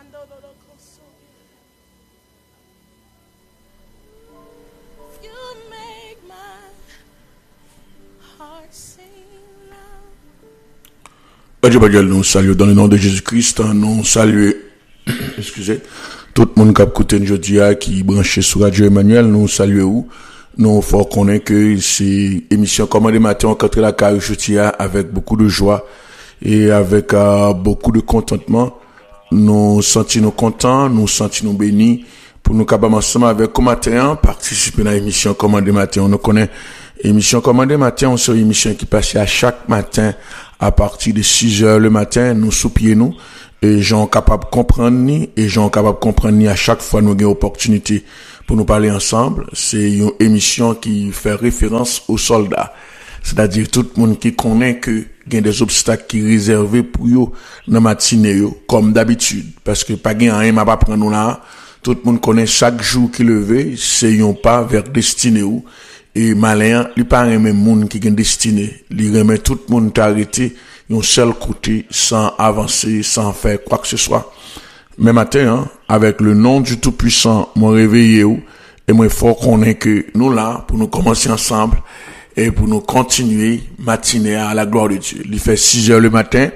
Nous saluons dans le nom de Jésus-Christ, nous saluons, excusez, tout le monde qui a écouté aujourd'hui, qui est branché sur Radio Emmanuel, nous saluons, nous faut connaître que c'est émission Commandé Matin, on rencontre la Carouchotia avec beaucoup de joie et avec beaucoup de contentement. Nous sentons contents, nous sentons bénis pour nous capables ensemble avec Comatin participer à l'émission Commandé Matin. On nous connaît émission Commandé Matin, c'est une émission qui passe à chaque matin à partir de 6h le matin, nous soupions nous, et gens capables de comprendre ni, et gens capables de comprendre ni à chaque fois nous avons opportunité pour nous parler ensemble. C'est une émission qui fait référence aux soldats. C'est-à-dire tout le monde qui connaît que il y a des obstacles qui réservés pour eux dans matinée comme d'habitude. Parce que pas gain rien m'a pas prendre nous là. Tout le monde connaît chaque jour qui levé, c'est un pas vers destinée ou. Et malin, il pas même monde qui gagne destinée. Il remet tout le monde arrêté, un seul côté, sans avancer, sans faire quoi que ce soit. Mais matin, avec le nom du Tout-Puissant, moi réveillé ou, et moi fort qu'on est que nous là, pour nous commencer ensemble, et pour nous continuer, matinée à la gloire de Dieu. Il fait 6h le matin,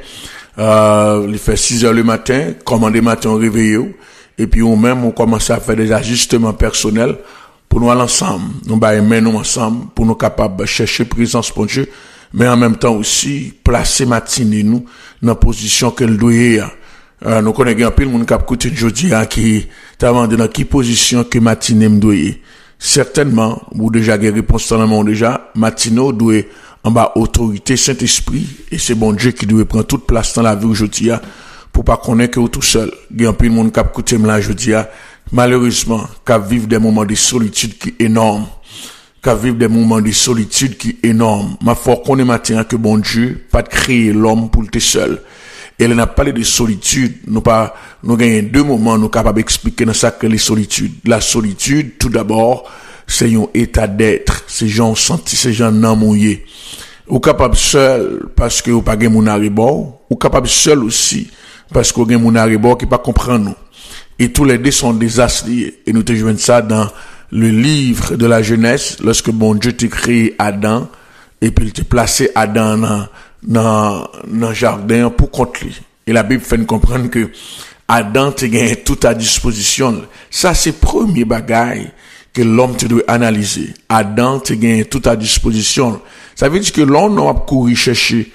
commandé matin, réveillé ou, et puis ou même, on commence à faire des ajustements personnels, pour nous aller ensemble, nous aimer nous ensemble, pour nous capables de chercher présence pour Dieu, mais en même temps aussi, placer matinée nous, dans la position qu'elle doit y avoir. Nous connaissons un peu le monde qui a écouté aujourd'hui, qui t'a demandé dans quelle position que matinée me doit y avoir. Certainement, vous déjà avez réponse dans le monde déjà, matinée doit en bas autorité, Saint-Esprit, et c'est bon Dieu qui doit prendre toute place dans la vie aujourd'hui, pour pas connaître que vous tout seul. Il y a un peu le monde qui a écouté là aujourd'hui, malheureusement, qu'à vivre des moments de solitude qui énormes, qu'à vivre des moments de solitude qui énormes. Ma foi qu'on est matin que bon Dieu pas de créer l'homme pour le seul. Et elle n'a pas parlé de solitude, nous gagnons deux moments, nous capables d'expliquer dans ça que les solitudes. La solitude, tout d'abord, c'est un état d'être. Ces gens sentis, ces gens non mouillés. Ou capable seul, parce que ou pas gagne mon arribord, ou capable seul aussi, parce que ou gagne mon arribord qui pas comprendre nous. Et tous les deux sont des asliers. Et nous te jouons ça dans le livre de la Genèse, lorsque bon Dieu t'a créé Adam, et puis il t'a placé Adam dans le jardin pour contre lui. Et la Bible fait nous comprendre que Adam t'a gagné tout à disposition. Ça, c'est le premier bagage que l'homme te doit analyser. Adam t'a gagné tout à disposition. Ça veut dire que l'homme n'a pas couru chercher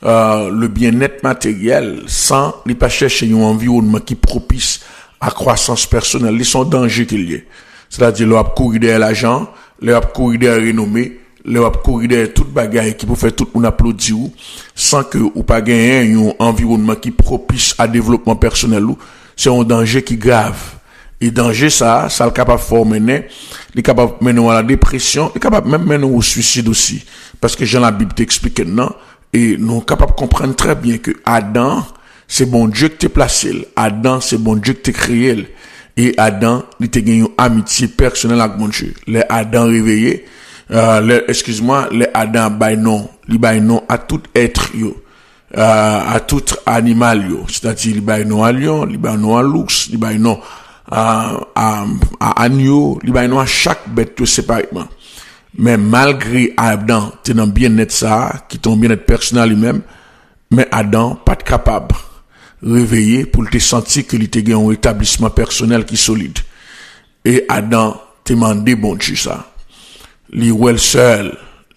le bien-être matériel sans ne pas chercher un environnement qui propice à croissance personnelle. Ils sont dangers qu'il y ait. C'est-à-dire, l'on a couru derrière l'argent, l'on a couru derrière renommée, l'on a couru derrière toute bagaille qui peut faire tout le monde applaudir sans que ou pas gagner un environnement qui propice à développement personnel ou. C'est un danger qui grave. Et danger ça le capable de former, il est capable de mener à la dépression, il est capable même mener au suicide aussi. Parce que Jean la Bible t'explique non, et nous sommes capables de comprendre très bien que Adam, c'est bon Dieu qui t'a placé. Adam, c'est bon Dieu qui t'a créé. Et Adam, il t'a gagné une amitié personnelle avec mon Dieu. Les Adam réveillés, les Adam bail non à tout être à tout animal c'est-à-dire il bail non à lion, il bail non à l'ours, il bail non à agneau, il bail non à chaque bête séparément. Mais malgré Adam, t'es dans bien-être ça, qui ton bien-être personnel lui-même, mais Adam pas de capable réveillé pour te sentir que il te gagne un établissement personnel qui est solide. Et Adam te demandé bon Dieu ça. Li wel seul.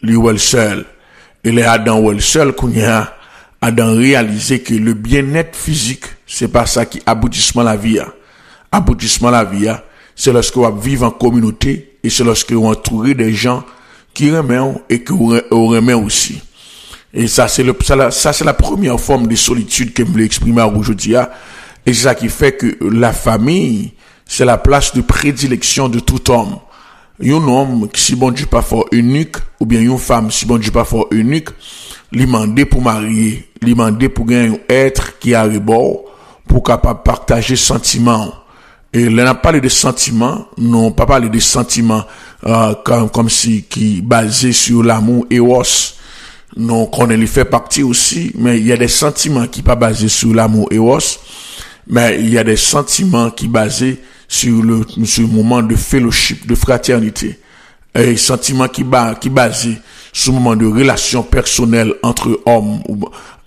Et les Adam wel seul qu'on y a, Adam réalisé que le bien-être physique, c'est pas ça qui aboutissement la vie. Aboutissement la vie, c'est lorsque vous vivez en communauté et c'est lorsque vous entourez des gens qui remettent et que vous remet aussi. Et ça c'est la première forme de solitude que je voulais exprimer aujourd'hui. Et c'est ça qui fait que la famille, c'est la place de prédilection de tout homme. Un homme, si bon Dieu pas fort unique, ou bien une femme, si bon Dieu pas fort unique, lui demander pour marier, lui demander pour gagner un être qui a rebord, pour capable partager sentiments. Et là, on a parlé de sentiments, non pas parlé de sentiments, comme si, qui basé sur l'amour Eros. Non, qu'on les fait partie aussi, mais il y a des sentiments qui pas basés sur l'amour Eros. mais il y a des sentiments qui basés sur le moment de fellowship, de fraternité. Et sentiments qui basés sur le moment de relation personnelle entre hommes ou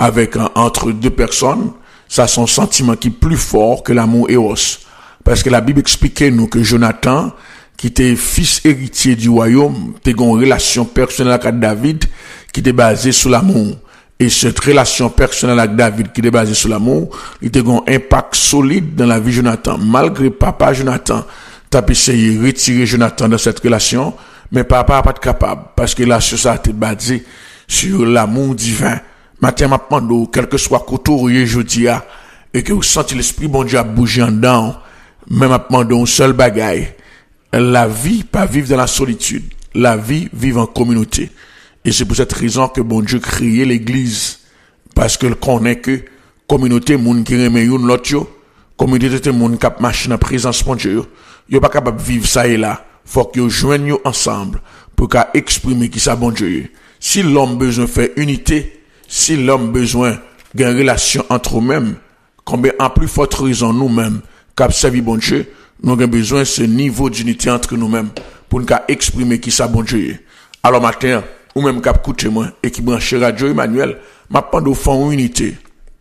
entre deux personnes. Ça, sont sentiments qui est plus fort que l'amour éros. Parce que la Bible expliquait nous que Jonathan, qui était fils héritier du royaume, était une relation personnelle avec David, qui était basée sur l'amour. Et cette relation personnelle avec David, qui était basée sur l'amour, il était un impact solide dans la vie de Jonathan. Malgré papa Jonathan, t'as essayé de retirer Jonathan dans cette relation, mais papa n'a pas été capable. Parce que la relation était basée sur l'amour divin. Matin, m'a demandé, quel que soit côté jeudi, et que vous sentez l'esprit bon Dieu a bougé en dedans, même m'a demandé un seul bagaille. La vie, pas vivre dans la solitude. La vie, vivre en communauté. Et c'est pour cette raison que bon Dieu créé l'église. Parce que connaît que communauté, moun qui remet une l'autre, communauté, moun qui marche dans la présence de Dieu, yo pas capable de vivre ça et là. Faut que yo joignent ensemble pour qu'à exprimer qui ça bon Dieu. Si l'homme besoin de faire unité, si l'homme besoin d'une relation entre eux-mêmes, combien en plus forte raison nous-mêmes, qu'à servir bon Dieu, nous avons besoin de ce niveau d'unité entre nous-mêmes pour nous exprimer qui ça bon Dieu. Alors matin, ou même qu'à écouter moi et qui branche Radio Emmanuel, m'a pas de fond unité.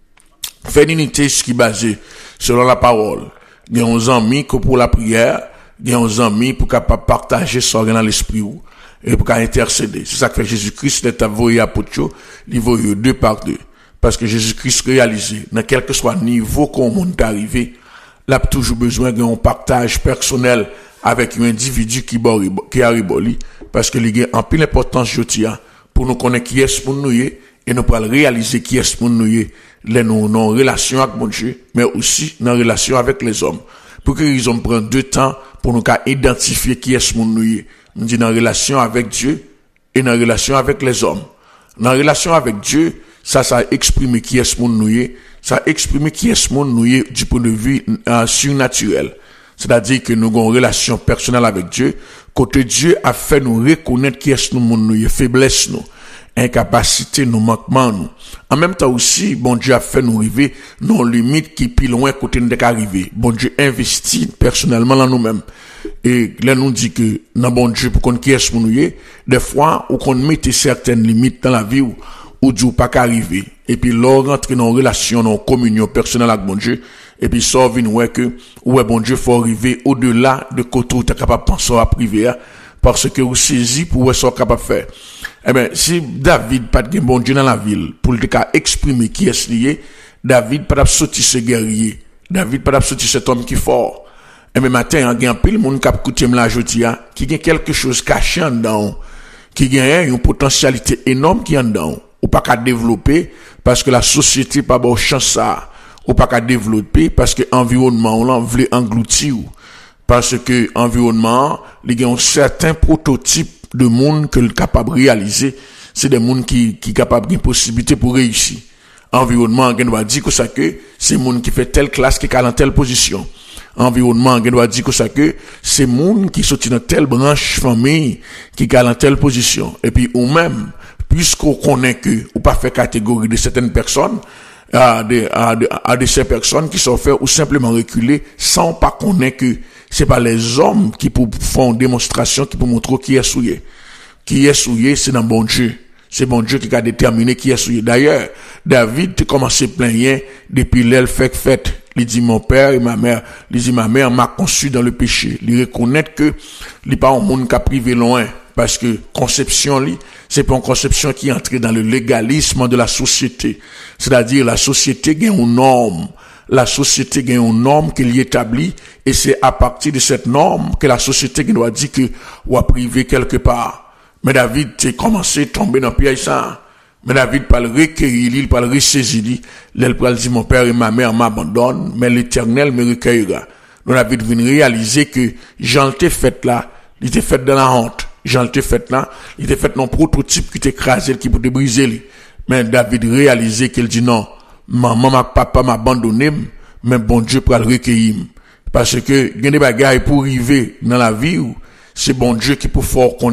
Faire une unité ce qui est basé selon la parole. Il y a uns amis pour la prière, il y a uns amis pour capable partager ça dans l'esprit ou et pour intercéder. C'est ça que fait Jésus-Christ est envoyé à Potio, il voyait deux par deux. Parce que Jésus-Christ réalisé, dans quel que soit niveau qu'on monde arrivé, il a toujours besoin d'un partage personnel avec un individu qui arrive, parce que il y a en pile importance pour nous connaître qui est pour nous et nous pour réaliser qui est pour nous les non relation avec mon Dieu, mais aussi dans relation avec les hommes. Pour que ils ont prendre deux temps pour nous identifier qui est pour nous. On dit dans relation avec Dieu et dans relation avec les hommes. Dans relation avec Dieu, ça exprime qui est pour nous, ça exprime qui est pour nous du point de vue surnaturel. C'est-à-dire que nous avons une relation personnelle avec Dieu, côté Dieu a fait nous reconnaître qui est nous, faiblesse nous, incapacité nous, manquement nous. En même temps aussi, bon Dieu a fait nous arriver nos limites qui plus loin côté nous d'arriver. Bon Dieu investit personnellement dans nous-mêmes. Et là nous dit que dans bon Dieu pour qu'on qui est nous, des fois où qu'on mette certaines limites dans la vie où Dieu pas qu'arriver. Et puis là rentrer dans relation, dans communion personnelle avec bon Dieu. Et puis ça vient ouais que ouais bon Dieu faut arriver au-delà de côté où tu es capable de penser à priver parce que vous saisi pour ouais ça capable faire. Eh ben si David pas de bon Dieu dans la ville pour le cas exprimer qui est lié, David pas sortir ce guerrier, David pas sortir cet homme qui fort. Et ben matin il y a un pile monde qui écoute la jodia qui a quelque chose caché en dedans, qui a une potentialité énorme qui en dedans ou pas qu'à développer parce que la société pas bon chance ça. Ou pas qu'à développer parce que environnement on veut engloutir parce que environnement il y a un certain prototype de monde que le capable réaliser c'est des monde qui capable une possibilité pour réussir. Environnement on doit dire que ça que c'est monde qui fait telle classe qui est dans telle position. Environnement on doit dire que ça que c'est monde qui sorti dans telle branche famille qui est dans telle position et puis ou même puisqu'on connaît que ou pas fait catégorie de certaines personnes à de ces personnes qui sont faites ou simplement reculer sans pas connaître que c'est pas les hommes qui font démonstration qui pour montrer qui est souillé. Qui est souillé, c'est dans bon Dieu. C'est bon Dieu qui a déterminé qui est souillé. D'ailleurs, David a commencé plein rien depuis l'aile fête. Il dit mon père et ma mère, il dit ma mère m'a conçu dans le péché. Il reconnaît que il pas un monde qui a privé loin. Parce que conception, c'est pas une conception qui entre dans le légalisme de la société. C'est-à-dire, la société gagne une norme. La société gagne une norme qu'elle y établit. Et c'est à partir de cette norme que la société doit dire que, ou a privé quelque part. Mais David, c'est commencé à tomber dans le piège ça. Mais David, pas le recueillir, il pas le ressaisir, il pas dire mon père et ma mère m'abandonnent, mais l'Éternel me recueillera. Donc David vient réaliser que Jean était fait là, il était fait dans la honte. Jean était fait là, il était fait dans un prototype qui t'écrasé, qui peut te briser. Mais David réalisé qu'il dit non, maman, papa m'a abandonné, mais bon Dieu pour le recueillir. Parce que, il y a des bagailles pour arriver dans la vie où c'est bon Dieu qui peut fort qu'on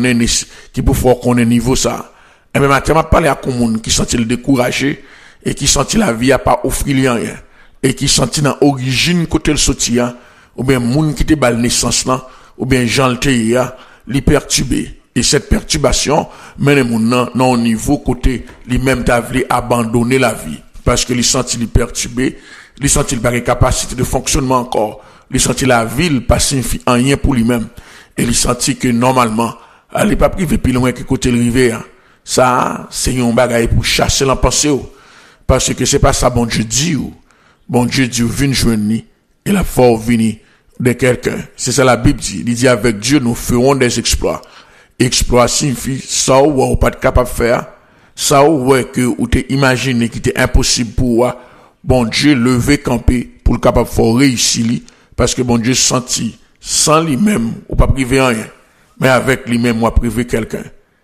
ait niveau ça. Et même matin, m'a parlé à un monde qui sentit le découragé et qui sentit la vie à pas offrir rien. et qui senti dans origine côté le sorti ou bien moun qui te bal naissance là ou bien Jean le théa li perturbé et cette perturbation mène moun nan au niveau côté lui même t'a voulu abandonner la vie parce que il senti li perturbé, il senti pas capacité de fonctionnement encore, il senti la vie pas signifie rien pour lui-même et il senti que normalement il pas privé plus loin que côté le rivière. Ça c'est un bagage pour chasser la pensée parce que c'est pas ça bon Dieu dit ou bon Dieu dit vinn joindre et la fort venir de quelqu'un. C'est ça la Bible dit. Il dit avec Dieu nous ferons des exploits. Exploit signifie ça ou pas de capable faire, ça ou que ou t'es imaginé qui était impossible pour bon Dieu lever camper pour le capable faire réussir parce que bon Dieu senti sans lui-même ou pas privé rien mais avec lui-même ou privé quelqu'un.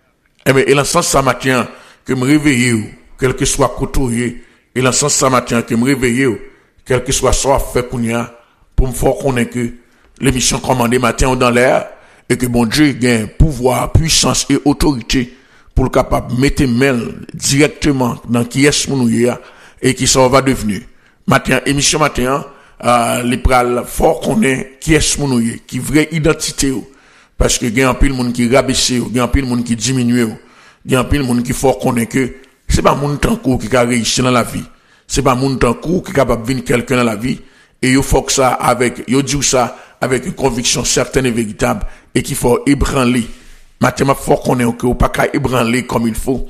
Et bien, et dans ce sens ça matin que me réveiller quel que soit côtoyer et dans ce sens ça matin que me réveiller quel que soit fait kounya pour me faire connaître que l'émission commandée matin ou dans l'air et que bon Dieu gagne pouvoir, puissance et autorité pour le capable mettre main directement dans qui est mon et qui ça va devenir. Matin émission matin les pral fort connaît qui est mon qui vraie identité parce que gagne un pile monde qui rabaisser, gagne un pile monde qui diminue, gagne un pile monde qui fort connaît que c'est pas monde tant court qui a réussi dans la vie. C'est pas monde tant court qui est capable de venir quelqu'un dans la vie et il faut que ça avec yo dit ça avec une conviction certaine et véritable et qu'il faut ébranler. Maintenant faut connaître que ou pas qu'à ébranler comme il faut.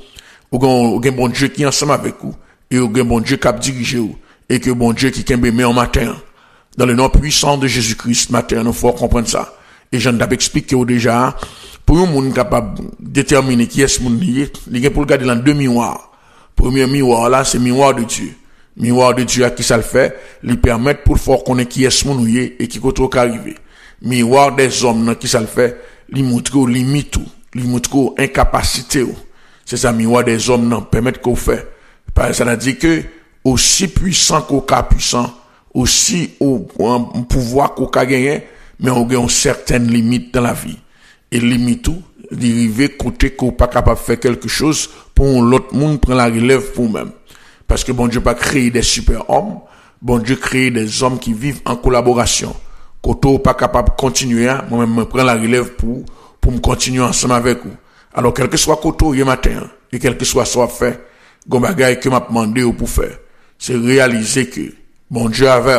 Ou gen bon Dieu qui ensemble avec vous et ou gen bon Dieu qui a dirigé vous et que bon Dieu qui kembe en matin dans le nom puissant de Jésus-Christ matin nous faut comprendre ça. Et j'en ai expliqué déjà pour un monde capable déterminer qui est ce monde lié, il pour regarder dans deux miroirs. Premier miroir là c'est miroir de Dieu. Miroir de Dieu à qui ça le fait, lui permettre pour faire connaître qui est ce monde et qui côté arriver. Miroir des hommes qui ça le fait, lui montre limite ou, lui montre incapacité ou. C'est ça miroir des hommes non permettre qu'on fait. Parce que ça dit que aussi puissant qu'au cas puissant, aussi au pouvoir qu'au cas gagné, mais on a une certaine limite dans la vie. Et limite tout, d'arriver côté qu'on pas capable de faire quelque chose pour l'autre monde prend la relève pour même. Parce que bon Dieu pas créé des super-hommes, bon Dieu créé des hommes qui vivent en collaboration. Koto pas capable de continuer, moi-même me prends la relève pour me continuer ensemble avec vous. Alors quel que soit Koto hier matin, et quel que soit soit fait, gon bagay que m'a demandé pour faire, c'est réaliser que bon Dieu avait,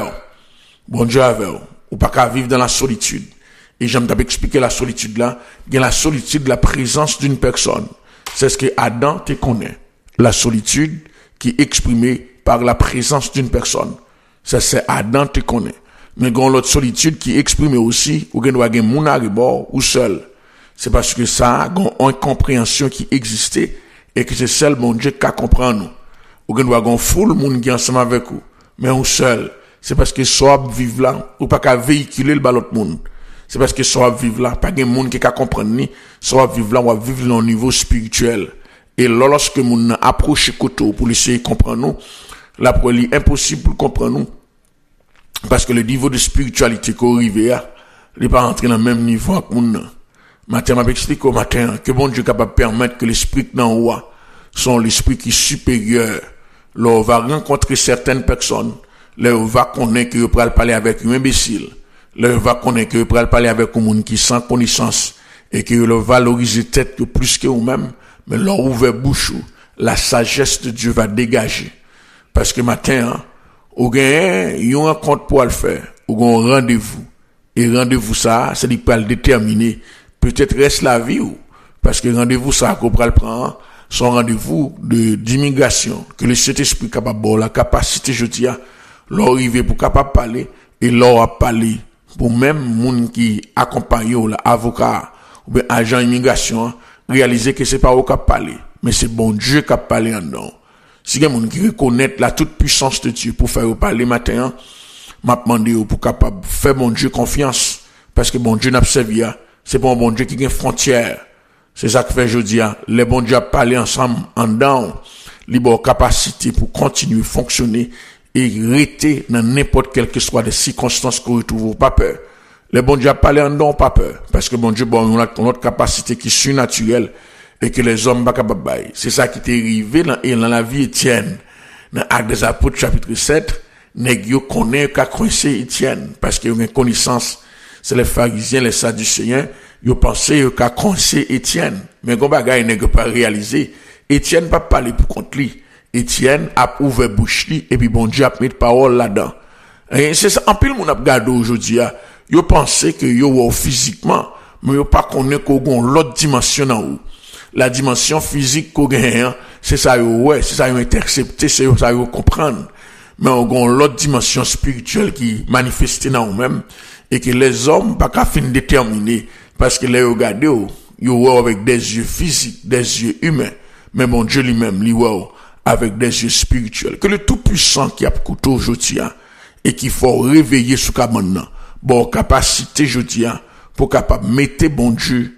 ou pas qu'à vivre dans la solitude. Et j'aime t'avoir expliqué la solitude là, il y a la solitude de la présence d'une personne. C'est ce que Adam te connaît. La solitude qui est exprimée par la présence d'une personne. Ça c'est Adam te connaît. Mais il y a l'autre solitude qui est exprimée aussi, ou il y a des gens à rebord ou seul. C'est parce que ça, il y a une incompréhension qui existait et que c'est seul mon Dieu qui comprend nous. Ou il y a une foule de monde qui est ensemble avec vous, mais ou seul. C'est parce que soit vivre là, ou pas qu'à véhiculer le l'autre monde. C'est parce que soit vivre là, pas de monde qui peut comprendre ni, soit vivre là, ou vivre là au niveau spirituel. Et lorsque moun approche côté pour essayer de comprendre nous, là pour lui impossible pour comprendre nous. Parce que le niveau de spiritualité qu'on arrive à, il n'est pas rentré dans le même niveau que moun. Matin m'a expliqué au matin que bon Dieu est capable de permettre que l'esprit d'en haut sont l'esprit qui est supérieur. Là on va rencontrer certaines personnes, là on va connaître que on va parler avec un imbécile. Là on va connaître que on va parler avec un monde qui sans connaissance et que le valoriser tête que plus que vous-même. Mais leur ouvert bouche, la sagesse de Dieu va dégager. Parce que matin, ou gagne, il y a un compte pour le faire, ou un rendez-vous. Et rendez-vous ça, c'est lui pour le déterminer. Peut-être reste la vie ou, parce que rendez-vous ça, qu'on prend le prendre, son rendez-vous d'immigration, que le Saint-Esprit capable de la capacité, je dis, leur arriver pour capable parler, et leur a parlé, pour même moun qui accompagne l'avocat, ou bien agent immigration, réaliser que c'est pas eux qui parlent, mais c'est bon Dieu qui parle en dedans. Si il y a des gens qui reconnaissent la toute puissance de Dieu pour faire parler matin, m'a demandé pour capable faire bon Dieu confiance, parce que bon Dieu n'a pas servi, c'est pas un bon Dieu qui a une frontière. C'est ça que fait aujourd'hui, les bons dieux parler ensemble en dedans, libre capacité pour continuer à fonctionner et rester dans n'importe quelle que soit les circonstances qu'on retrouve, pas peur. Les bon Dieu parlent en dedans, pas peur. Parce que bon Dieu, on a notre capacité qui est surnaturelle et que les hommes ne sont pas capables de. C'est ça qui est arrivé dans la vie Étienne. Dans Actes des Apôtres, chapitre 7, nèg yo connaît qu'a coincé Étienne parce que yo une connaissance, c'est les pharisiens, les sadducéens, yo pensé yo qu'a coincé Étienne, mais gon bagay nèg pas réalisé. Étienne pas parler pour contre lui. Étienne a ouvert bouche li et puis bon Dieu a mis parole là-dedans. Et c'est ça en pile moun a regardé aujourd'hui, yo pensé que yo physiquement, mais yo pas connaît qu'on gon l'autre dimension en haut. La dimension physique qu'on gagne, c'est ça yo c'est ça yo intercepter, c'est ça yo comprendre. Mais on gon l'autre dimension spirituelle qui manifeste dans nous-mêmes et que les hommes pas qu'à fin déterminer parce que les regarder yo avec des yeux physiques, des yeux humains, mais mon Dieu lui-même lui voit avec des yeux spirituels. Que le Tout-Puissant qui a coûté aujourd'hui et qu'il faut réveiller sous maintenant, bon capacité aujourd'hui pour capable mettre bon Dieu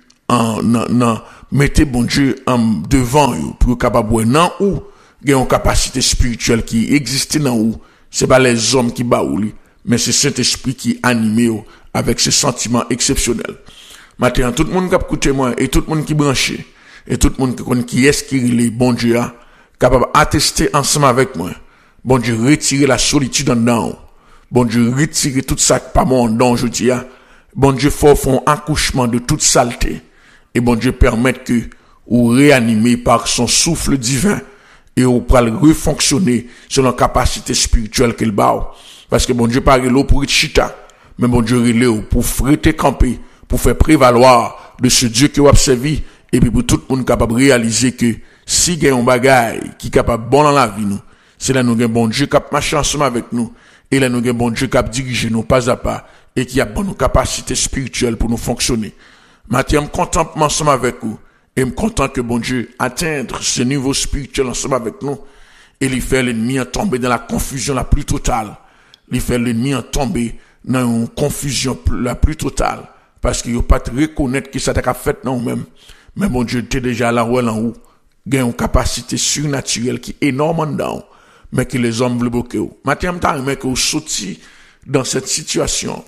mettez bon Dieu devant vous pour capable voir non ou il y a une capacité spirituelle qui existe dans vous, c'est pas les hommes qui baouli mais c'est Saint-Esprit qui anime avec ce sentiment exceptionnel. Maintenant tout le monde qui écoute moi et tout le monde qui branché et tout le monde qui connaît qui est qui les bon Dieu capable attester ensemble avec moi. Bon Dieu retirer la solitude en dedans. Bon Dieu retirer tout ça qui pas mon don aujourd'hui. Bon Dieu faut faire un accouchement de toute saleté. Et bon Dieu permettre que ou réanimer par son souffle divin et ou pour le refonctionner selon la capacité spirituelle qu'il bat. Parce que bon Dieu pas l'eau pour être chita, mais bon Dieu relève pour fretter camper, pour faire prévaloir de ce Dieu qui a servi et puis pour tout le monde capable de réaliser que si il y a un bagage qui est capable bon dans la vie nous, c'est là nous un bon Dieu qui a marché ensemble avec nous et là nous un bon Dieu qui a dirigé nous pas à pas et qui a bonne capacité spirituelle pour nous fonctionner. Maintenant, je suis content ensemble avec vous. Et je suis content que bon Dieu atteigne ce niveau spirituel ensemble avec nous. Et il fait l'ennemi tomber dans la confusion la plus totale. Il fait l'ennemi tomber dans une confusion la plus totale. Parce qu'il n'y a pas de reconnaître que ça t'a fait dans nous-mêmes. Mais bon Dieu, t'es déjà là où en haut. Il y a une capacité surnaturelle qui est énorme dedans. Mais que les hommes veulent bloquer. Maintenant, je suis que vous sortez dans cette situation.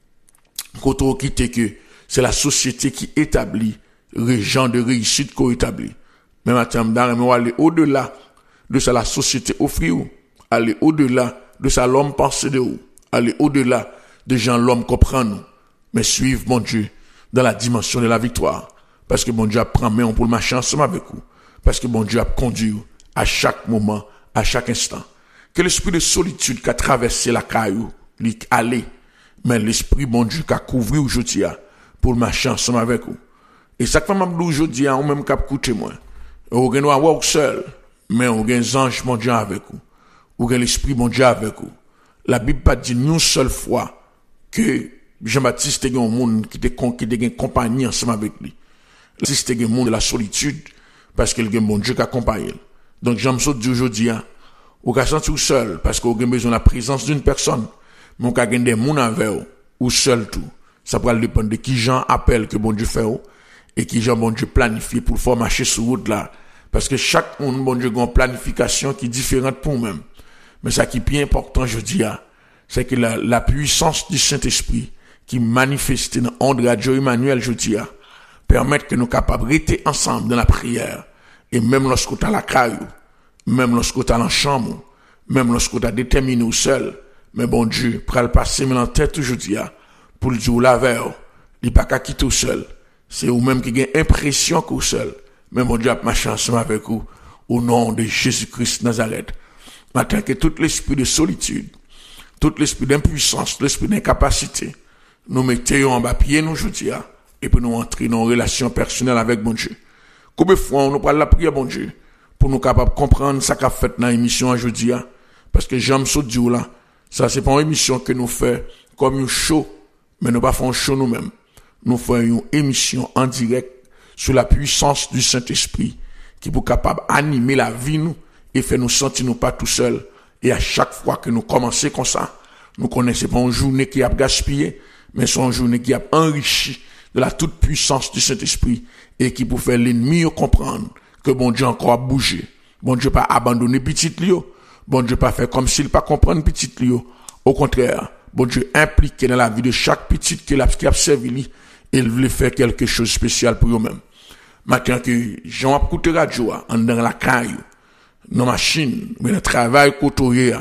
Quand vous quittez que c'est la société qui établit les gens de réussite qu'on établit. Mais maintenant, on va aller au-delà de ça la société offre ou, aller au-delà de ça l'homme pense de ou, aller au-delà de gens l'homme comprend nous, mais suivre mon Dieu dans la dimension de la victoire. Parce que mon Dieu prend main pour le marcher ensemble avec vous. Parce que mon Dieu a conduit à chaque moment, à chaque instant. Que l'esprit de solitude qui a traversé la caillou, lui aller, mais l'esprit bon Dieu qui a couvert aujourd'hui pour marcher ensemble avec vous. Et ça que fait m'abdou aujourd'hui, on même cap coûter moi. On gagne voir seul, mais on gagne ange mon Dieu avec vous. On gagne l'esprit mon Dieu avec vous. La Bible pas dit une seule fois que Jean-Baptiste était un monde qui était une compagnie ensemble avec lui. Jean-Baptiste était un monde de la solitude parce qu'il y a un bon Dieu qui accompagne. Donc j'aime ça dire aujourd'hui, on va sentir seul parce qu'on a besoin de la présence d'une personne, mais on a des gens avec vous ou seul tout. Ça pourra dépendre de qui Jean appelle que bon Dieu fait et qui Jean bon Dieu planifie pour faire marcher sur route là. Parce que chaque monde bon Dieu a une planification qui est différente pour nous-mêmes. Mais ça qui est bien important, je dis, c'est que la puissance du Saint-Esprit qui manifeste dans André Adjo Emmanuel, je dis, permettre que nous capables de rester ensemble dans la prière. Et même lorsqu'on est à la caillou, même lorsqu'on est dans la chambre, même lorsqu'on est déterminé ou seul, mais bon Dieu, pour le passer dans la tête aujourd'hui, pour le dire la veille, il n'est pas qu'à quitter tout seul. C'est vous-même qui avez l'impression que vous seul. Mais mon Dieu a marché ensemble avec vous, au nom de Jésus-Christ Nazareth. Maintenant que tout l'esprit de solitude, tout l'esprit d'impuissance, tout l'esprit d'incapacité, nous mettons en bas pied nous aujourd'hui, et puis nous entrer dans une relation personnelle avec mon Dieu. Combien de fois on nous parle de la prière, mon Dieu, pour nous capables de comprendre ce qu'a fait dans l'émission aujourd'hui, parce que j'aime ce Dieu là, ça c'est pas une émission que nous faisons comme un show, mais nous pas faisons un show nous-mêmes. Nous faisons une émission en direct sur la puissance du Saint-Esprit qui est capable d'animer la vie nous et faire nous sentir nous pas tout seuls. Et à chaque fois que nous commençons comme ça, nous connaissons pas une journée qui a gaspillé, mais c'est une journée qui a enrichi de la toute puissance du Saint-Esprit et qui peut faire l'ennemi comprendre que bon Dieu encore a bougé. Bon Dieu pas abandonné petit Lio. Bon Dieu pas fait comme s'il pas comprendre petit Lio. Au contraire, bon Dieu impliqué dans la vie de chaque petit qui a servi, il voulait faire quelque chose de spécial pour eux-mêmes. Maintenant que Jean a écouté radio, en dans la caille, dans la machine, mais le travail côtoyé,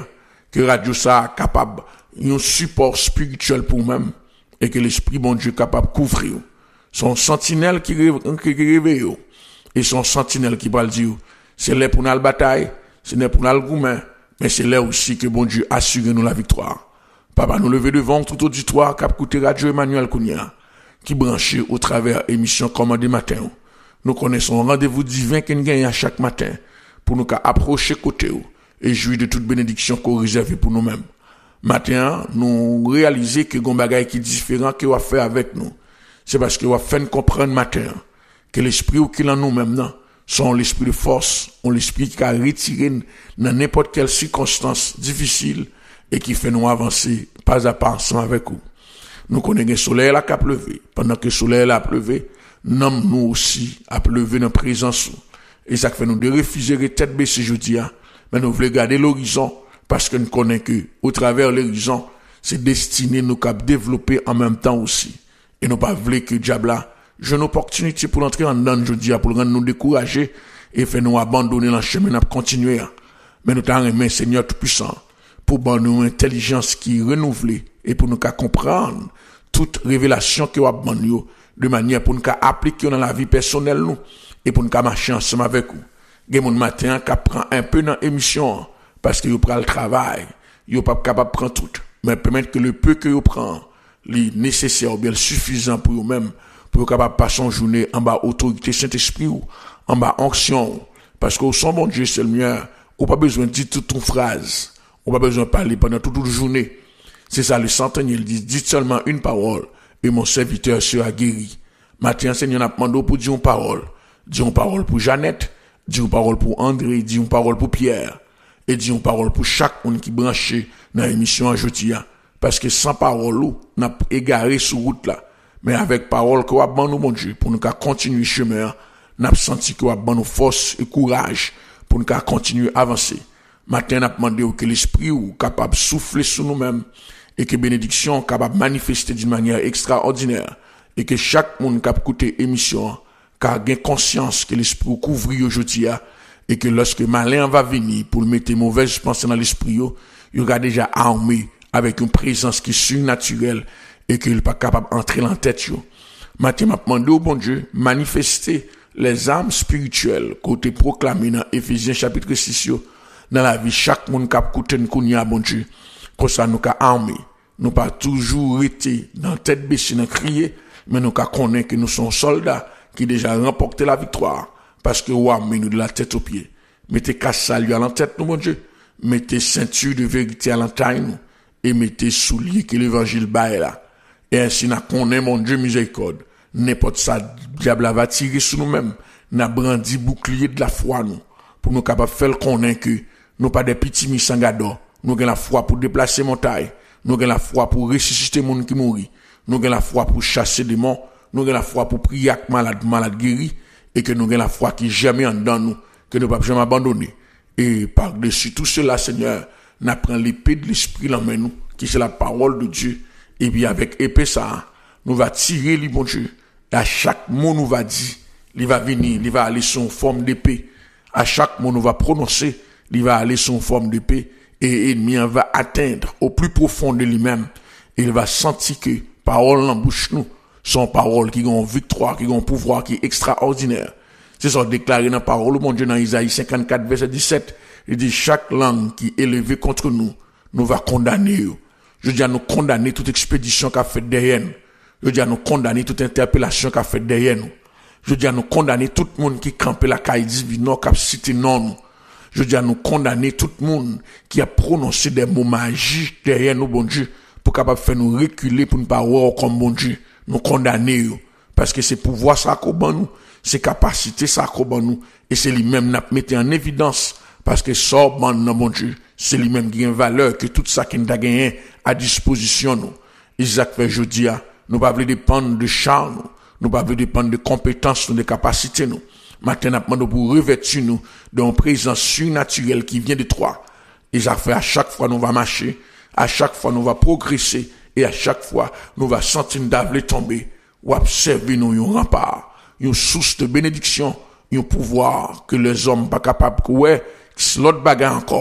que radio ça capable un support spirituel pour même et que l'esprit bon Dieu capable couvrir son sentinelle qui réveille et son sentinelle qui va le dire c'est là pour notre bataille, c'est là pour notre gourmet, mais c'est là aussi que bon Dieu assure nous la victoire. Papa, nous lever devant tout auditoire cap écouter radio Emmanuel Kounia qui branché au travers émission Commandé matin. Nous connaissons un rendez-vous divin qu'on gagne à chaque matin pour nous approcher côté et jouir de toute bénédiction qu'on réserve pour nous-mêmes. Matin, nous réaliser que gon bagay qui différent que va faire avec nous. C'est parce que va faire nous comprendre matin que l'esprit ou qu'il en nous-mêmes non, sont l'esprit de force, on l'esprit qui a retiré dans n'importe quelle circonstance difficile et qui fait nous avancer pas à pas ensemble avec vous. Nous connaissons le soleil là qui a pleuvé. Pendant que le soleil là a pleuvé, nous aussi a pleuvé dans présence. Et ça fait nous de refuser de tête baissée jeudi, mais nous voulons garder l'horizon parce que nous connaissons que au travers de l'horizon, c'est destiné nous à développer en même temps aussi. Et nous pas voulons que diable là, j'ai une opportunité pour entrer en dedans jeudi pour rendre nous décourager et faire nous abandonner le chemin à continuer. Mais nous t'en remercions Seigneur Tout-Puissant pour nous une intelligence qui est renouvelée et pour nous comprendre toute révélation que vous avez de manière pour nous appliquer dans la vie personnelle nous et pour nous marcher ensemble avec vous. Il y a mon matin qui prend un peu dans l'émission parce que vous prenez le travail, vous pas capable de prendre tout, mais permettre que le peu que vous prenez, les nécessaire ou bien suffisant pour vous-même, pour vous capable de passer une journée en bas autorité Saint-Esprit ou en bas onction, parce que au son bon Dieu c'est le mien, vous pas besoin de dire toute une phrase, vous pas besoin de parler pendant toute la journée. C'est ça le centenier, il dit, dites seulement une parole et mon serviteur sera guéri. Matin, Seigneur, n'a demandé pour dire une parole. Dis une parole pour Jeannette, dis une parole pour André, dis une parole pour Pierre, et dis une parole pour chaque monde qui branché dans l'émission aujourd'hui. Parce que sans parole, on a égaré sur route là. Mais avec parole que vous nous, mon Dieu, pour nous continuer chemin, on a senti que vous nous force et courage pour nous continuer à avancer. Matin, on a demandé que l'esprit ou capable de souffler sur nous-mêmes et que bénédiction capable de manifester d'une manière extraordinaire et que chaque monde qui a écouté émission car gain conscience que l'esprit couvre aujourd'hui et que lorsque malin va venir pour mettre mauvaises pensées dans l'esprit il aura déjà armé avec une présence qui est surnaturelle et qu'il n'est pas capable d'entrer dans la tête. Matin m'a demandé au bon Dieu manifester les armes spirituelles côté proclamé dans Éphésiens chapitre 6 dans la vie chaque monde qui a écouté nous bon Dieu comme ça nous a armé nous pas toujours été dans tête baissée dans crier mais nous connaissons que nous sommes soldats qui déjà remporté la victoire parce que ouais mais nous de la tête aux pieds mettez casse salut à la tête nous mon Dieu mettez ceinture de vérité à l'entaille nous et mettez souliers que l'évangile baille là et ainsi nous connaissons mon Dieu miséricorde n'importe ça diable va tirer sur nous-mêmes n'a brandi bouclier de la foi nous pour nous capable faire connaître que nous pas des petits misangado nous avons la foi pour déplacer montagne nous avons la foi pour ressusciter monde qui mourit nous avons la foi pour chasser des démons nous avons la foi pour prier avec malade guéri et que nous avons la foi qui jamais en dedans nous que nous ne pouvons jamais abandonner et par-dessus tout cela Seigneur nous prenons l'épée de l'esprit dans main nous qui c'est la parole de Dieu et puis avec épée ça nous va tirer les bon Dieu et à chaque mot nous va dire il va venir il va aller sous forme d'épée à chaque mot nous va prononcer il va aller sous forme d'épée et l'ennemi va atteindre au plus profond de lui-même et il va sentir que parole en bouche nous sont paroles qui ont victoire qui ont pouvoir qui est extraordinaire. C'est ça déclaré dans la parole de mon Dieu dans Isaïe 54 verset 17. Il dit chaque langue qui est élevée contre nous, nous va condamner. Je dis à nous condamner toute expédition qu'a fait derrière nous. Je dis à nous condamner toute interpellation qu'a fait derrière nous. Je dis à nous condamner tout le monde qui campe la caille divine qu'a cité non nous. Je dis à nous condamner tout le monde qui a prononcé des mots magiques derrière nous, bon Dieu, pour capable faire nous reculer pour ne pas voir comme bon Dieu. Nous condamner parce que c'est pouvoir ça qu'on nous, c'est capacité ça qu'on nous et c'est lui-même n'a mettre en évidence parce que ça bon Dieu, c'est lui-même qui a une valeur que tout ça qui nous a gagné à disposition nous. Isaac fait jeudi nous pas veut dépendre de char nous pas veut dépendre de compétences nous de capacités nous. Maintenant nous pour revêtir nous d'une présence surnaturelle qui vient de toi. Isaac fait à chaque fois nous va marcher, à chaque fois nous va progresser. Et à chaque fois, nous va sentir d'avler tomber, ou observer nous un rempart, une source de bénédiction, un pouvoir que les hommes pas capables de ouais, l'autre bagarre encore,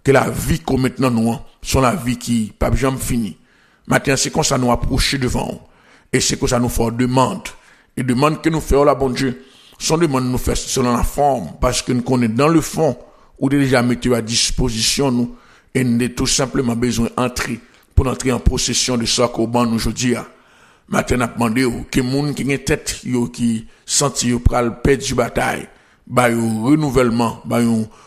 que la vie qu'on maintenant nous, sont la vie qui pas jamais fini. Maintenant, c'est comme ça nous approcher devant. Et c'est comme ça nous fait demande. Et demande que nous faisons la bon Dieu. Son demande nous fait selon la forme, parce que nous connaissons dans le fond, où déjà mettez à disposition nous, et nous avons tout simplement besoin d'entrer, pour entrer en possession de ce qu'on ban nous aujourd'hui. Maintenant, nous demandons que les gens qui ont tête, qui sentent qu'ils pral perdre du bataille, bah, un renouvellement, bah,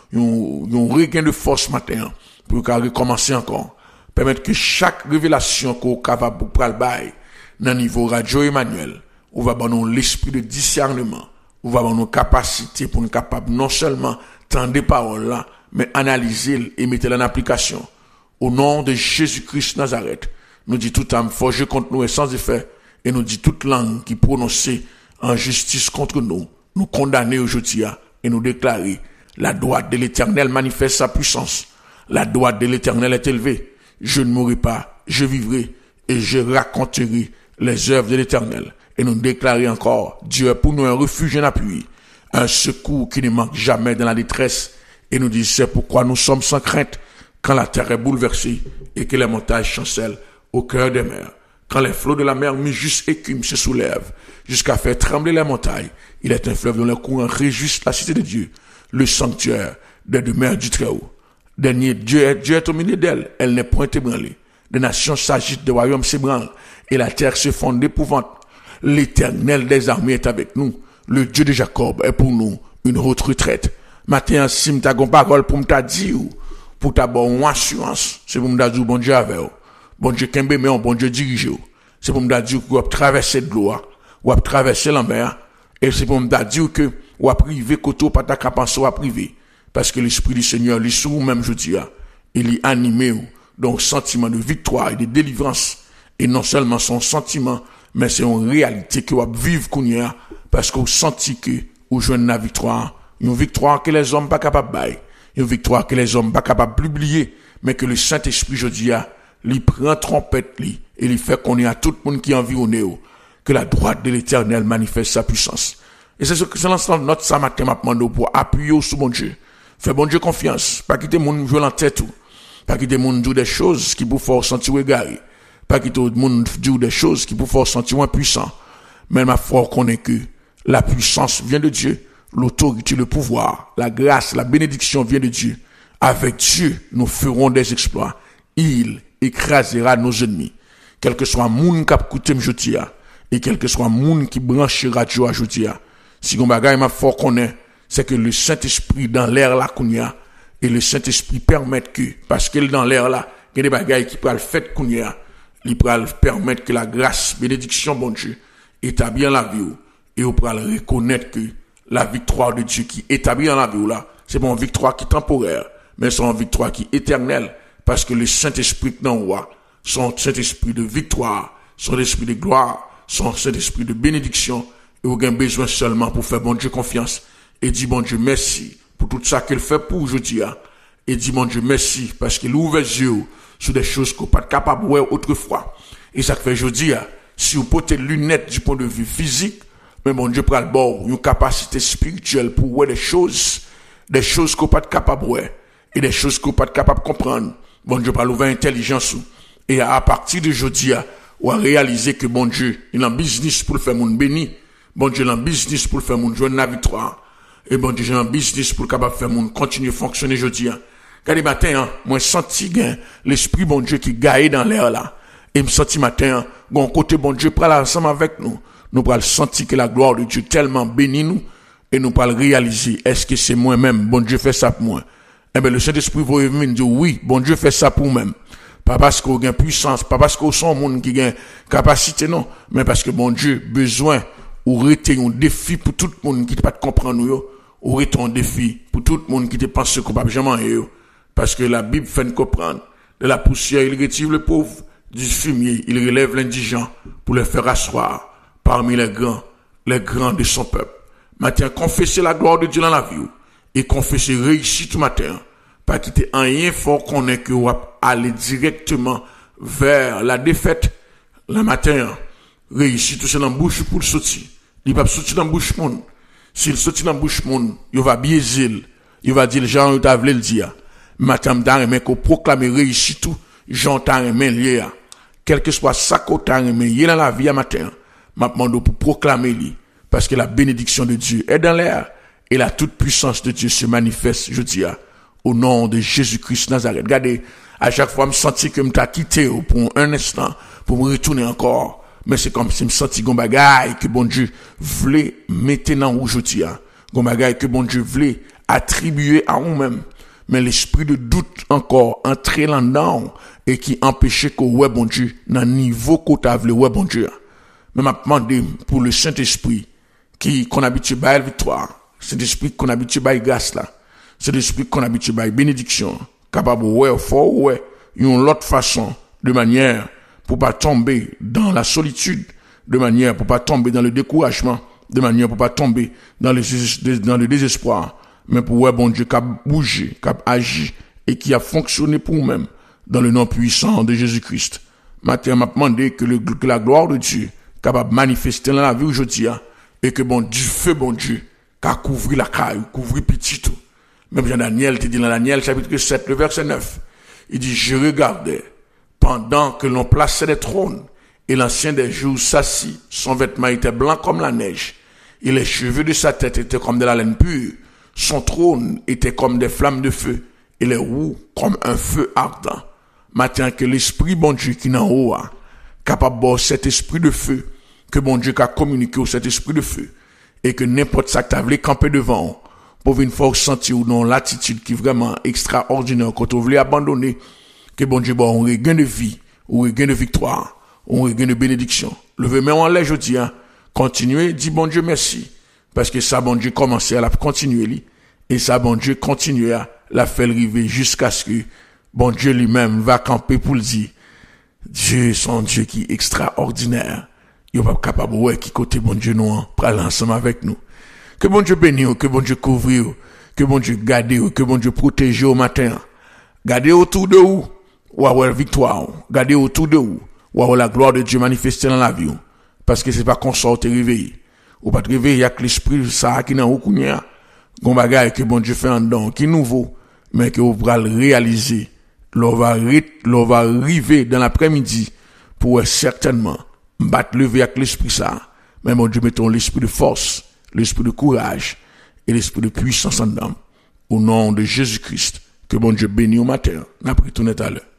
un regain de force matin, pour qu'on recommencer encore. Permettre que chaque révélation qu'on est capable de prendre dans le niveau Radio Emmanuel, on va avoir l'esprit de discernement, on va avoir nos capacités pour nous capables non seulement tendre des paroles là, mais analyser et mettre en application. Au nom de Jésus-Christ Nazareth, nous dit toute âme forgée contre nous et sans effet, et nous dit toute langue qui prononcée en justice contre nous, nous condamner aujourd'hui et nous déclarer la droite de l'Éternel manifeste sa puissance. La droite de l'Éternel est élevée. Je ne mourrai pas, je vivrai et je raconterai les œuvres de l'Éternel. Et nous déclarer encore, Dieu est pour nous un refuge et un appui, un secours qui ne manque jamais dans la détresse. Et nous dit, c'est pourquoi nous sommes sans crainte quand la terre est bouleversée et que les montagnes chancellent au cœur des mers. Quand les flots de la mer mi-juste écume se soulèvent jusqu'à faire trembler les montagnes, il est un fleuve dont les courants réjouissent la cité de Dieu, le sanctuaire des demeures du Très-Haut. Dernier, Dieu est au milieu d'elle, elle n'est point ébranlée. Des nations s'agitent, des royaumes s'ébranlent, et la terre se fonde d'épouvante. L'Éternel des armées est avec nous. Le Dieu de Jacob est pour nous une haute retraite. Matin, si m'ta gon parole pour m'ta dire, pour ta bonne assurance, c'est pour m'ta dire bon Dieu avec vous. Bon Dieu kembe mais bon Dieu dirige vous. C'est pour m'ta dire que vous traverser de l'eau, ou traverser la mer, et c'est pour m'ta dire que ou privé côté pas ta capacité ou privé. Parce que l'Esprit du Seigneur, lui sur vous-même, je dis, il est animé, donc sentiment de victoire et de délivrance. Et non seulement son sentiment, mais c'est une réalité que vous vivez Kounia, parce que vous sentez que vous jouez la victoire. Une victoire que les hommes pas capables de bailler. Une victoire que les hommes pas capables d'oublier, mais que le Saint-Esprit, je dis, lui prend trompette, lui, et lui fait qu'on ait à tout le monde qui environne, que la droite de l'Éternel manifeste sa puissance. Et c'est ce que c'est l'ensemble de notre matin m'a demandé pour appuyer sur mon Dieu. Fais bon Dieu confiance. Pas quitter mon jouer en tête tout. Pas quitter mon dire des choses qui vous font sentir égaré. Pas quitter mon dire des choses qui vous font sentir impuissant. Mais ma foi connaît que la puissance vient de Dieu. L'autorité, le pouvoir, la grâce, la bénédiction vient de Dieu. Avec Dieu, nous ferons des exploits. Il écrasera nos ennemis. Quel que soit moun qui écoute m'jotia, et quel que soit moun qui branche radio à jodia. Si on bagaille ma foi connaît, c'est que le Saint-Esprit dans l'air là kounya, et le Saint-Esprit permet que, parce qu'il dans l'air là, il y a des bagailles qui peuvent le faire kounya, il peut permettre que la grâce, bénédiction, bon Dieu, établit en la vie, et on peut reconnaître que la victoire de Dieu qui établit en la vie là, c'est pas une victoire qui est temporaire, mais c'est une victoire qui est éternelle, parce que le Saint-Esprit dans roi, son Saint-Esprit de victoire, son esprit de gloire, son Saint-Esprit de bénédiction, et on a besoin seulement pour faire bon Dieu confiance, et dit bon Dieu merci pour tout ça qu'il fait pour aujourd'hui, et dit mon Dieu merci parce qu'il ouvre les yeux sur des choses qu'on pas capable de voir autrefois. Et ça fait aujourd'hui, si vous portez lunettes du point de vue physique, mais mon Dieu prend le bord, une capacité spirituelle pour voir des choses qu'on pas capable de voir, et des choses qu'on pas capable de comprendre. Bon Dieu prend l'ouvrir intelligence, et à partir de aujourd'hui, on a réalisé que bon Dieu, il est en business pour le faire mon béni, bon Dieu, il est en business pour le faire mon joindre la victoire. Et bon Dieu, j'ai un business pour capable faire mon continuer à fonctionner aujourd'hui. Quand les matins, moi senti l'esprit bon Dieu qui gagne dans l'air là. Et me senti matin, bon côté bon Dieu prend ensemble avec nous. Nous pral sentir que la gloire de Dieu tellement bénit nous et nous pral réaliser est-ce que c'est moi-même bon Dieu fait ça pour moi. Eh ben le Saint-Esprit va venir dire oui, bon Dieu fait ça pour moi-même. Pas parce qu'on a puissance, pas parce qu'on sont monde qui a capacité non, mais parce que bon Dieu besoin ou rester un défi pour tout le monde qui pas comprendre nous. Ou est un défi pour tout le monde qui te pense qu'on pas jamais parce que la Bible fait nous comprendre de la poussière il retire le pauvre, du fumier il relève l'indigent pour le faire asseoir parmi les grands de son peuple. Matin confesser la gloire de Dieu dans la vie et confesser réussite tout matin, pas quitter rien fort qu'on est que ou aller directement vers la défaite. Le matin réussite tout c'est dans bouche pour le sortir, il pas sortir dans bouche monde. S'il sortit dans bouche monde, il va biaiser, il va dire Jean t'a voulu le dire. Matin, m'ta qu'on proclame réussite tout, j'en t'a remet lié. Quel que soit ça qu'on t'a remet, y dans la vie à matin, m'a demandé pour proclamer lui. Parce que la bénédiction de Dieu est dans l'air et la toute puissance de Dieu se manifeste, je dis, au nom de Jésus-Christ Nazareth. Regardez, à chaque fois, je me sens que je t'ai quitté pour un instant, pour me retourner encore. Mais c'est comme si je me sentis gon bagay que bon Dieu voulait mettre dans où je dis, gon bagay que bon Dieu voulait attribuer à nous-mêmes. Mais l'esprit de doute encore entré là-dedans et qui empêchait que ouais bon Dieu, dans niveau qu'on t'a voulu ouais bon Dieu. Mais m'a demandé pour le Saint-Esprit, qu'on habitue à la victoire. C'est l'esprit qu'on habitue à la grâce là. C'est l'esprit qu'on habitue à la bénédiction. Capable ouais, fort ouais, une autre façon, de manière pour pas tomber dans la solitude, de manière pour pas tomber dans le découragement, de manière pour pas tomber dans le désespoir, mais pour ouais, bon Dieu, qui a bougé, qui a agi et qui a fonctionné pour nous-mêmes dans le nom puissant de Jésus-Christ. Matin m'a demandé que la gloire de Dieu capable de manifester dans la vie aujourd'hui, et que bon Dieu, feu bon Dieu, qu'a couvri la caille, couvri petit tout. Même Jean Daniel, te dit dans Daniel, chapitre 7, le verset 9. Il dit, je regardais, pendant que l'on plaçait des trônes, et l'ancien des jours s'assit, son vêtement était blanc comme la neige, et les cheveux de sa tête étaient comme de la laine pure, son trône était comme des flammes de feu, et les roues comme un feu ardent. Maintenant que l'esprit bon Dieu qui n'en haut, capable de cet esprit de feu, que bon Dieu a communiqué au cet esprit de feu, et que n'importe ça que tu as voulu camper devant, pour une force sentir ou non l'attitude qui est vraiment extraordinaire, quand on voulait abandonner, que bon Dieu, on regain de vie, on regain de victoire, on regain de bénédiction. Levez-moi en l'air, je dis, continuez, dis bon Dieu merci, parce que ça, bon Dieu, commençait à la continuer, et ça, bon Dieu, continue à la faire arriver jusqu'à ce que, bon Dieu lui-même va camper pour le dire, Dieu, son Dieu qui est extraordinaire. Il n'est pas capable, ouais, qui côté bon Dieu nous, pour aller ensemble avec nous. Que bon Dieu bénisse, que bon Dieu couvre, que bon Dieu garde, que bon Dieu protège au matin. Gardez autour de vous, ou avoir victoire. Gardez autour de vous, ou avoir la gloire de Dieu manifestée dans la vie. Parce que c'est pas qu'on sort te réveiller. Ou pas te réveiller, il y a que l'esprit, ça, qui n'a aucun, gon bagay que bon Dieu fait en dedans, qui est nouveau, mais que vous pourrez le réaliser. L'on va arriver dans l'après-midi, pour certainement, battre lever avec l'esprit ça. Mais mon Dieu, mettons l'esprit de force, l'esprit de courage et l'esprit de puissance en dedans. Au nom de Jésus-Christ, que bon Dieu bénisse au matin. N'a pris tout à l'heure.